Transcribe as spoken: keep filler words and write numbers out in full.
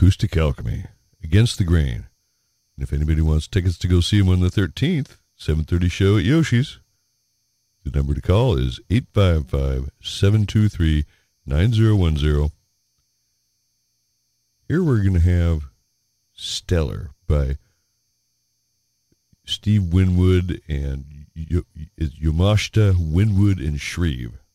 Acoustic Alchemy, Against the Grain. And if anybody wants tickets to go see him on the thirteenth, seven thirty show at Yoshi's, the number to call is eight five five, seven two three, nine zero one zero. Here we're going to have Stellar by Steve Winwood and y- y- Yamashita Winwood and Shreve.